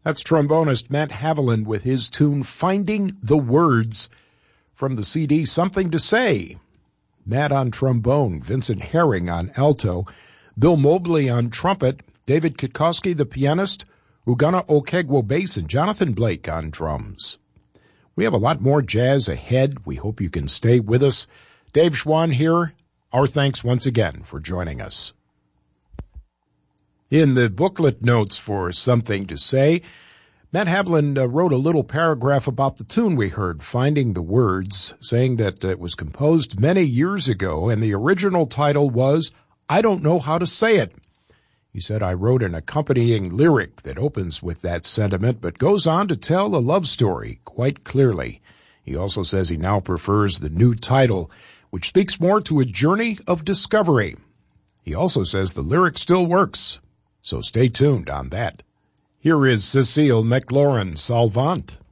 That's trombonist Matt Haviland with his tune Finding the Words from the CD Something to Say. Matt on trombone, Vincent Herring on alto, Bill Mobley on trumpet, David Kitkowski, the pianist, Ugana Okegwo bass, and Jonathan Blake on drums. We have a lot more jazz ahead. We hope you can stay with us. Dave Schwann here. Our thanks once again for joining us. In the booklet notes for Something to Say, Matt Haviland wrote a little paragraph about the tune we heard, Finding the Words, saying that it was composed many years ago, and the original title was I Don't Know How to Say It. He said, I wrote an accompanying lyric that opens with that sentiment, but goes on to tell a love story quite clearly. He also says he now prefers the new title, which speaks more to a journey of discovery. He also says the lyric still works. So stay tuned on that. Here is Cecile McLaurin Salvant.